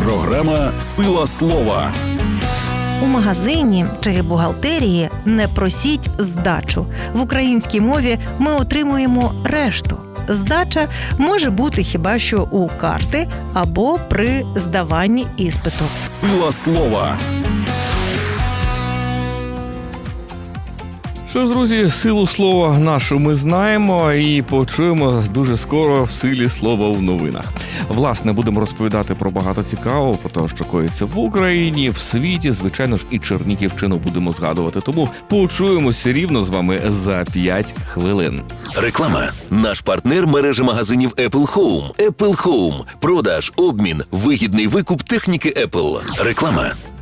Програма «Сила слова». У магазині чи бухгалтерії не просіть здачу. В українській мові ми отримуємо решту. Здача може бути хіба що у карти або при здаванні іспиту. «Сила слова». Що ж, друзі, силу слова нашу ми знаємо і почуємо дуже скоро в силі слова в новинах. Власне, будемо розповідати про багато цікавого, про те, що коїться в Україні, в світі, звичайно ж, і Чернігівщину будемо згадувати. Тому почуємося рівно з вами за 5 хвилин. Реклама. Наш партнер – мережа магазинів Apple Home. Apple Home. Продаж, обмін, вигідний викуп техніки Apple. Реклама.